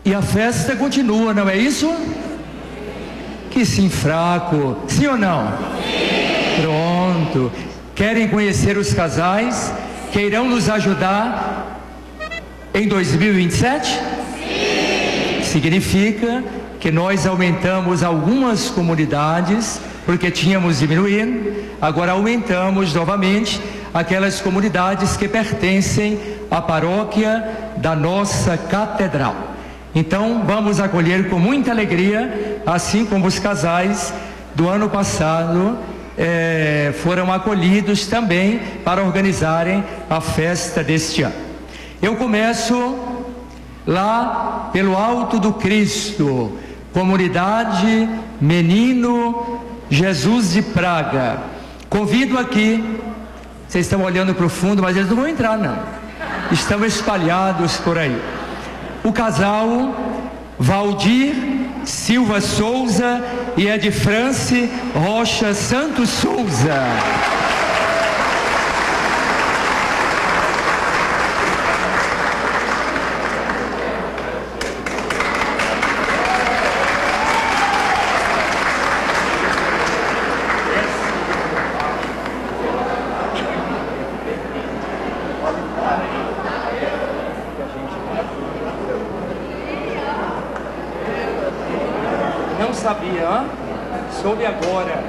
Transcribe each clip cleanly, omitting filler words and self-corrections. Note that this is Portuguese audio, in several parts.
E a festa continua, não é isso? Que sim, fraco. Sim ou não? Sim. Pronto. Querem conhecer os casais que irão nos ajudar em 2027? Sim. Significa que nós aumentamos algumas comunidades, porque tínhamos diminuído, agora aumentamos novamente aquelas comunidades que pertencem à paróquia da nossa catedral. Então vamos acolher com muita alegria, assim como os casais do ano passado foram acolhidos também para organizarem a festa deste ano. Eu começo lá pelo Alto do Cristo, comunidade Menino Jesus de Praga. Convido aqui, vocês estão olhando para o fundo, mas eles não vão entrar não, estão espalhados por aí. O casal Valdir Silva Souza e Edifrance Rocha Santos Souza. Não sabia, hein? Soube agora.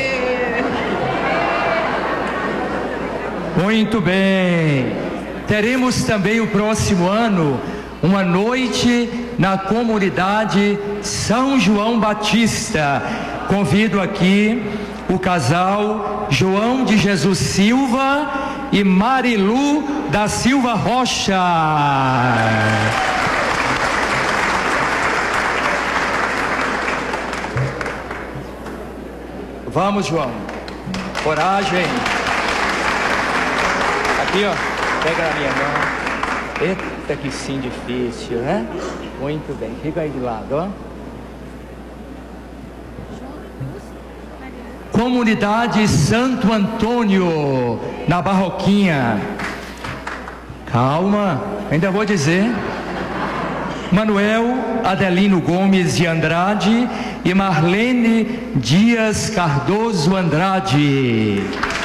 Muito bem. Teremos também o próximo ano uma noite na comunidade São João Batista. Convido aqui o casal João de Jesus Silva e Marilu da Silva Rocha. Vamos, João. Coragem. Aqui, ó. Pega na minha mão. Eita, que sim difícil, né? Muito bem. Fica aí do lado, ó. Comunidade Santo Antônio, na Barroquinha. Calma, ainda vou dizer. Manuel Adelino Gomes de Andrade e Marlene Dias Cardoso Andrade.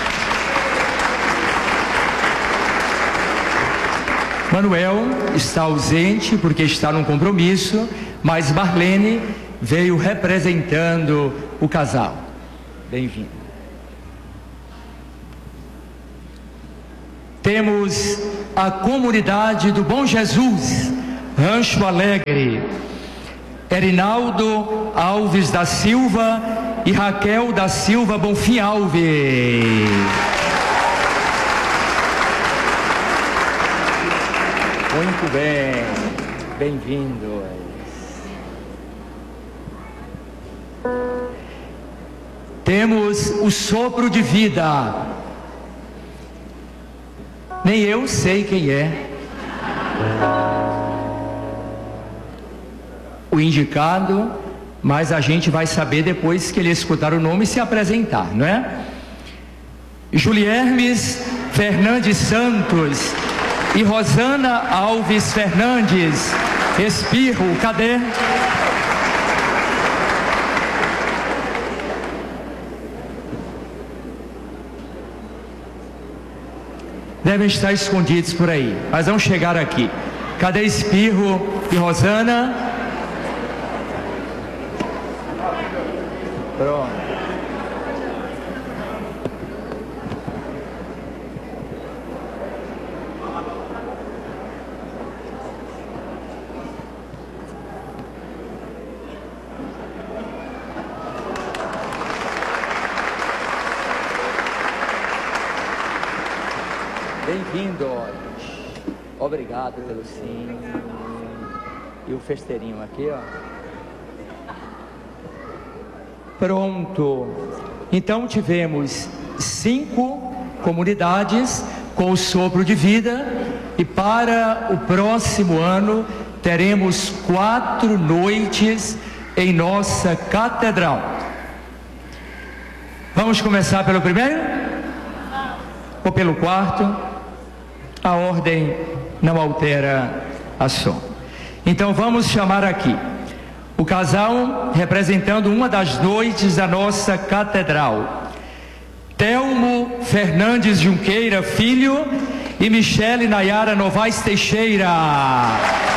Manuel está ausente porque está num compromisso, mas Marlene veio representando o casal. Bem-vindo. Temos a comunidade do Bom Jesus, Rancho Alegre, Erinaldo Alves da Silva e Raquel da Silva Bonfim Alves. Muito bem, bem-vindos. Temos o sopro de vida. Nem eu sei quem é o indicado, mas a gente vai saber depois que ele escutar o nome e se apresentar, não é? Juliermes Fernandes Santos e Rosana Alves Fernandes. Espirro, cadê? Devem estar escondidos por aí, mas vão chegar aqui. Cadê Espirro e Rosana? Pronto. Bem-vindos. Obrigado pelo sim. E o festeirinho aqui, ó. Pronto. Então tivemos 5 comunidades com o sopro de vida, e para o próximo ano teremos 4 noites em nossa catedral. Vamos começar pelo primeiro? Ou pelo quarto? A ordem não altera a som. Então vamos chamar aqui o casal representando uma das noites da nossa catedral. Telmo Fernandes Junqueira Filho e Michele Nayara Novaes Teixeira.